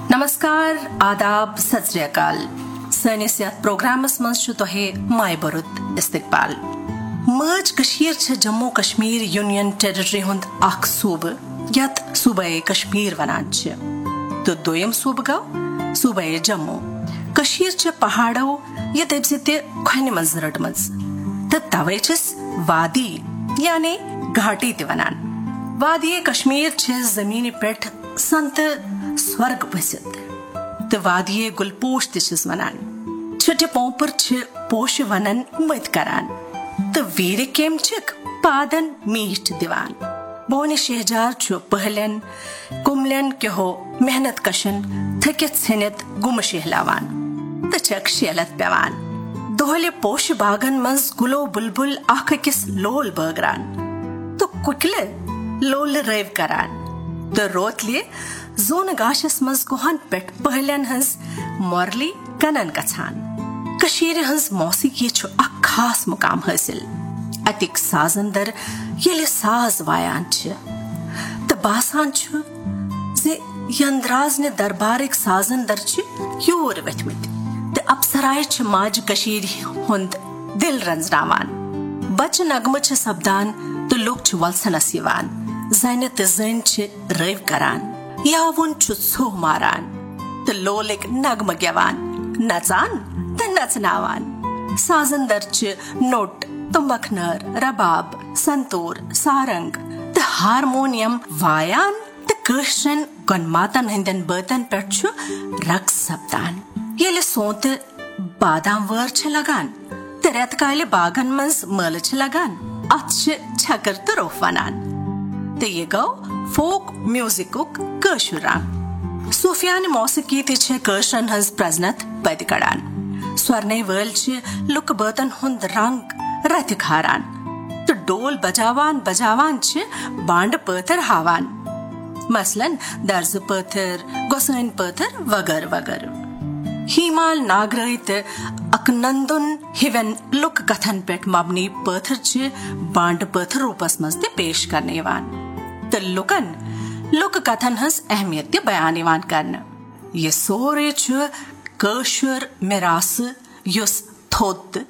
नमस्कार आदाब सत श्री अकाल सनिस यथ प्रोग्रामस मज छु तोहे माय बरुत इस्तकबाल मज कशीर छ जम्मू कश्मीर यूनियन टेरिटरी हुंद अख सूब यथ सूबे कश्मीर वनान छ तो दोयम सूब गो सूबे जम्मू कशीर छ पहाड़ो ये तबसिते खनि मज रटमज त तवे छस वादी यानी घाटी ते वनान वादी कश्मीर छ जमीन पेठ संत स्वर्ग बसित तो वादी गुलपोश तिस वनान छोटे पोपर छ पोश वनन मत करान तो वीर केम छक पादन मीठ दिवान बोने शहजार छ पहलन कुमलन के हो मेहनत कशन थकित सनत गुम शहलावान तो चक शेलत पेवान दोहले पोश बागन मंज गुलो बुलबुल आख किस लोल बगरान तो कुकले लोल रेव करान तो रोतले जोन गाशस मज गुहन पेट पहलन हंस मोरली कनन गछान कशीर हंस मौसीकी छु अख खास मुकाम हासिल अतिक साजंदर येले साज वायान छ त बासान छु जे यंद्राज ने दरबारिक साजंदर छ योर वथमित त अप्सराय छ माज कशीर हुंद दिल रंजनावान बच नगम छ सबदान तो लोग छ वलसन सिवान ज़ैनत ज़ैन छ रेव करान यावन छु सो मारान तो लोलिक नगम ग्यवान नचान तो नचनावान साजंदर छ नोट तो मखनर रबाब संतूर सारंग तो हारमोनियम वायान तो कृष्ण गनमातन हिंदन बर्तन पर छु रक्स सप्तान येले सोत बादाम वर छ लगान तो रेतकाले बागन मंस मल छ लगान अच छकर तो रोफानान तो ये गो फोक म्यूजिकुक कशुरान सूफियान मौसीकी ते छ कर्शन हंस प्रजनत पैदकड़ान स्वरने वर्ल छ लुक बर्तन हुंद रंग रथ खारान तो डोल बजावान बजावान छ बांड पथर हावान मसलन दर्ज पथर गोसन पथर वगर वगर हिमाल नागरित अकनंदुन हिवन लुक कथन पेट मबनी पथर छ बांड पथर रूपस मस्ते पेश करने वान तो लुकन लुक कथन हंस अहमियत बयानिवान करना ये सोरे छ कशुर मिरास युस थोत